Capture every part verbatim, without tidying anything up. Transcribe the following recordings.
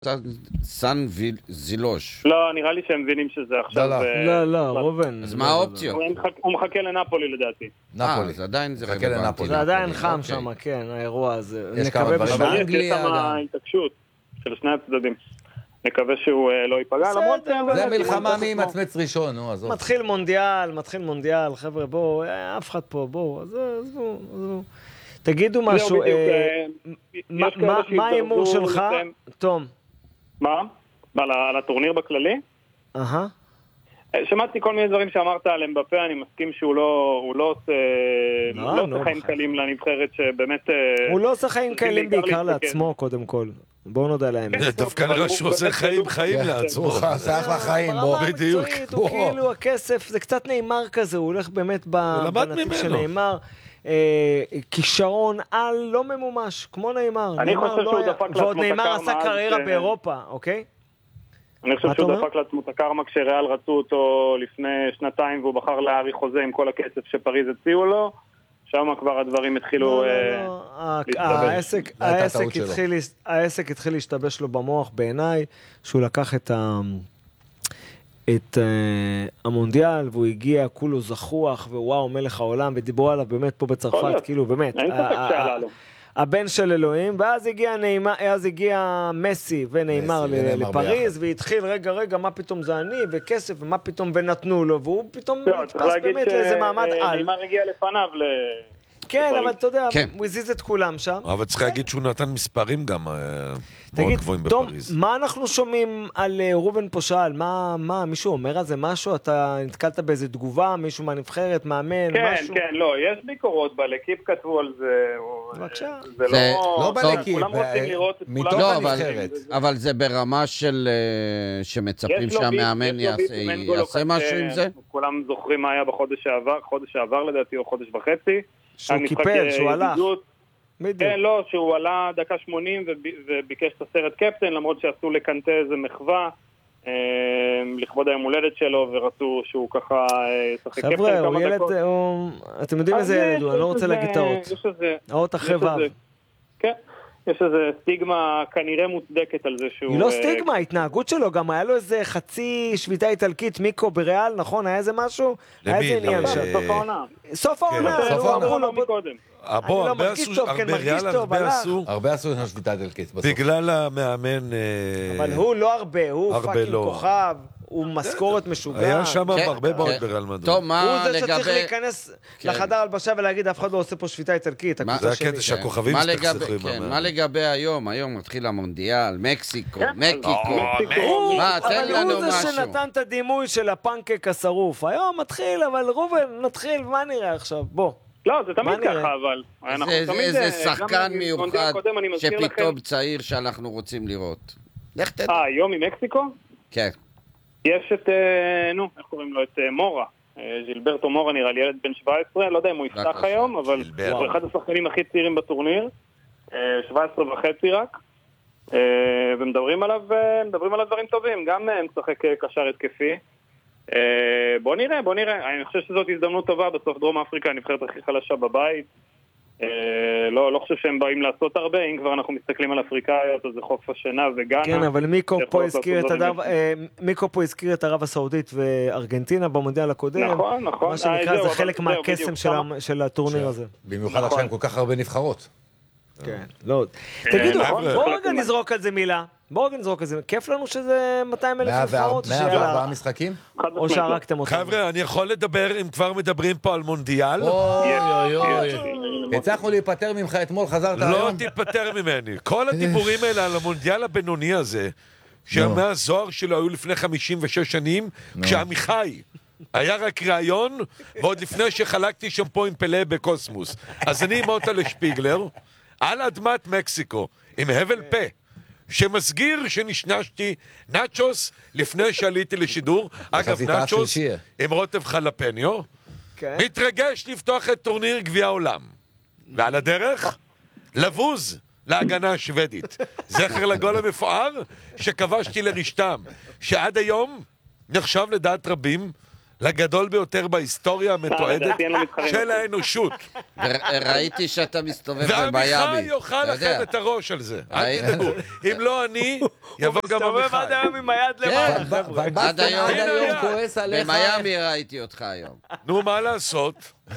סן זילוש. לא, נראה לי שהם מבינים שזה עכשיו... לא, לא, רובן. אז מה האופציות? הוא מחכה לנפולי לדעתי. נפולי. זה עדיין זה מחכה לנפולי. זה עדיין חם שם, כן, האירוע הזה. יש כמה דברים באנגליה. יש שם התעקשות של שני הצדדים. נקווה שהוא לא ייפגע, למרות... זה מלחמה מי מצמץ ראשון, נו, עזוב. מתחיל מונדיאל, מתחיל מונדיאל, חבר'ה, בואו, אף אחד פה, בואו, עזבו, עזבו. תגידו משהו, מה האימור שלך, תום? מה? על הטורניר בכללי? אהה. שמעתי כל מיני דברים שאמרת עליהם בפה, אני מסכים שהוא לא עושה חיים קלים לנבחרת שבאמת... הוא לא עושה חיים קלים בעיקר לעצמו, קודם כל. בואו נודע להם. דווקא נראה שהוא עושה חיים חיים לעצמו. הוא עושה אחלה חיים, בוא. בדיוק. הוא כאילו הכסף, זה קצת נאמר כזה, הוא הולך באמת בנתיב של נאמר. כישרון על לא ממומש, כמו נאמר. אני חושב שהוא דפק לעצמו את הקרמה. ועוד נאמר עשה קריירה באירופה, אוקיי? אני חושב שהוא דפק לעצמו את הקרמה כשריאל רצו אותו לפני שנתיים והוא בחר להאריך חוזה עם כל הכסף שפריז הציעו לו. שם כבר הדברים התחילו להסתבש. העסק התחיל להשתבש לו במוח בעיניי, שהוא לקח את את המונדיאל, והוא הגיע כולו זכוח, ווואו, מלך העולם, ודיברו עליו באמת פה בצרפת, כאילו, באמת. אין ספק שעלה לו. הבן של אלוהים, ואז הגיע נאמר, אז הגיע מסי ונאמר לפריז, והתחיל, רגע, רגע, מה פתאום זה אני, וכסף, ומה פתאום ונתנו לו, והוא פתאום נתפס באמת לאיזה מעמד על. נאמר הגיע לפניו ל... כן, אבל אתה יודע, הוא הזיז את כולם שם. אבל צריך להגיד שהוא נתן מספרים גם מאוד גבוהים בפריז. תום, מה אנחנו שומעים על רובן פושל? מה, מה, מישהו אומר על זה משהו? אתה נתקלת באיזה תגובה, מישהו מהנבחרת, מאמן, משהו? כן, כן, לא, יש ביקורות בלקיפ כתבו על זה. בבקשה. זה לא בלקיפ, כולם רוצים לראות את מתוך הנבחרת. אבל זה ברמה של שמצפים שהמאמן יעשה משהו עם זה? כולם זוכרים מה היה בחודש שעבר, חודש שעבר לדעתי, או חודש וחצי. שהוא קיפל, שהוא הלך. כן, לא, שהוא עלה דקה שמונים וביקש את הסרט קפטן, למרות שעשו לקנטה איזה מחווה לכבוד היום הולדת שלו, ורצו שהוא ככה ישחק קפטן כמה דקות. חבר'ה, הוא ילד, אתם יודעים איזה ילד הוא, אני לא רוצה להגיד את האות. האות אחרי וו. כן. יש איזו סטיגמה כנראה מוצדקת על זה שהוא... היא לא סטיגמה, ההתנהגות שלו, גם היה לו איזה חצי שביתה איטלקית, מיקו בריאל, נכון? היה איזה משהו? היה איזה עניין שם. סוף העונה. סוף העונה. סוף העונה מקודם. אני לא מרגיש טוב, כן מרגיש טוב, הלך. הרבה עשו איזו שביתה איטלקית. בגלל המאמן... אבל הוא לא הרבה, הוא פאקינג כוכב. הוא משכורת משוגע. היה שם הרבה מאוד בריאל מדריד. טוב, מה לגבי... הוא זה שצריך להיכנס לחדר הלבשה ולהגיד, אף אחד לא עושה פה שביתה איטלקית. זה הקטע שהכוכבים שתחסכו עם המאמן. מה לגבי היום? היום מתחיל המונדיאל, מקסיקו, מקיקו. מה, תן לנו משהו. הוא זה שנתן את הדימוי של הפנקק השרוף. היום מתחיל, אבל רובן, נתחיל, מה נראה עכשיו? בוא. לא, זה תמיד ככה, אבל... איזה שחקן מיוחד שפתאום צעיר שאנחנו רוצים לראות. לך תדע. אה, היום ממקסיקו? כן. יש את, נו, איך קוראים לו? את מורה. ז'ילברטו מורה נראה לי ילד בן שבע עשרה, לא יודע אם הוא יפתח היום, אבל הוא אחד השחקנים הכי צעירים בטורניר. שבע עשרה וחצי רק. ומדברים עליו, מדברים עליו דברים טובים. גם משחק קשר התקפי. בוא נראה, בוא נראה. אני חושב שזאת הזדמנות טובה. בסוף דרום אפריקה הנבחרת הכי חלשה בבית. לא, לא חושב שהם באים לעשות הרבה, אם כבר אנחנו מסתכלים על אפריקאיות, אז זה חוף השינה וגאנה. כן, אבל מיקו פה הזכיר את ערב, מיקו פה הזכיר את ערב הסעודית וארגנטינה במונדיאל הקודם. נכון, נכון. מה שנקרא, זה חלק מהקסם של הטורניר הזה. במיוחד עכשיו כל כך הרבה נבחרות. כן, לא. תגידו, בואו רגע נזרוק על זה מילה. בואו רגע נזרוק על זה. כיף לנו שזה מאתיים אלף נבחרות. מאה וארבעה משחקים? או שהרקתם אותם. חבר'ה, אני יכול לדבר, אם כבר מדברים פה על מונדיאל? אוי, אוי, אוי. הצלחנו להיפטר ממך אתמול, חזרת היום. לא תיפטר ממני. כל הדיבורים האלה על המונדיאל הבינוני הזה, שימי הזוהר שלו היו לפני חמישים ושש שנים, כשעמיחי היה רק רעיון, ועוד לפני שחלקתי שם פה עם פלא בקוסמוס. אז אני מוטה לשפיגלר, על אדמת מקסיקו, עם הבל פה, שמסגיר שנשנשתי נאצ'וס לפני שעליתי לשידור. אגב, נאצ'וס עם רוטב חלפניו, מתרגש לפתוח את טורניר גביע העולם. ועל הדרך, לבוז להגנה השוודית. זכר לגול המפואר שכבשתי לרשתם, שעד היום נחשב לדעת רבים לגדול ביותר בהיסטוריה המתועדת של האנושות. ראיתי שאתה מסתובב במיאמי. ועמיחי יאכל לכם את הראש על זה. אל תדאגו. אם לא אני, יבוא גם עמיחי. הוא מסתובב עד היום עם היד למעלה. עד היום כועס עליך. במיאמי ראיתי אותך היום. נו, מה לעשות?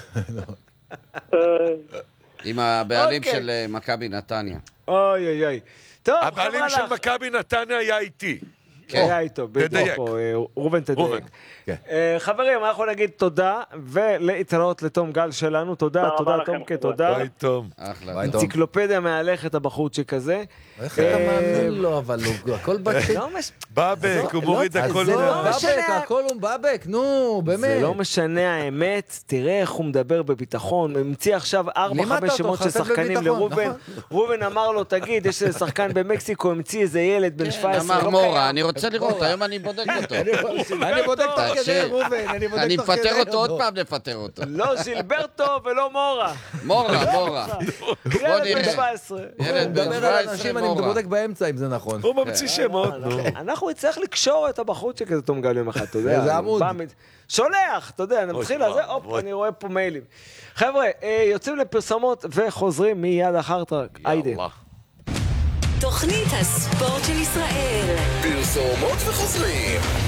עם הבעלים של מכבי נתניה. אוי אוי אוי. הבעלים של מכבי נתניה היה איתי. היה איתו, בדיוק, רובן תדייק. חברים, אנחנו נגיד תודה, ולהתראות לתום גל שלנו, תודה, תודה תומקה, תודה. ביי תום. אנציקלופדיה מהלכת הבחורצ'יק הזה. איך אתה מאמין לו, אבל הכל בטח. בבק, הוא מוריד הכל. בבק, הכל הוא בבק, נו, באמת. זה לא משנה האמת, תראה איך הוא מדבר בביטחון, הוא המציא עכשיו ארבע חמש שמות של שחקנים לרובן, רובן אמר לו, תגיד, יש איזה שחקן במקסיקו, המציא איזה ילד בן שבע עשרה. אמר מורה, אני רוצה לראות, היום אני בודק אותו. אני בודק תוך כדי, רובן, אני בודק אני תוך כדי. מפטר אותו עוד פעם, נפטר אותו. לא זילברטו ולא מורה. מורה, מורה. ילד בן שבע עשרה. ילד בן שבע עשרה אני בודק באמצע אם זה נכון. הוא ממציא שמות, נו. אנחנו נצטרך לקשור את הבחורצ'יק הזה תום גל יום אחד, אתה יודע. זה עמוד. שולח, אתה יודע, נתחיל על זה, הופ, אני רואה פה מיילים. חבר'ה, יוצאים לפרסומות וחוזרים מיד אחר טרק. היידה. תוכנית הספורט של ישראל. פרסומות וחוזרים.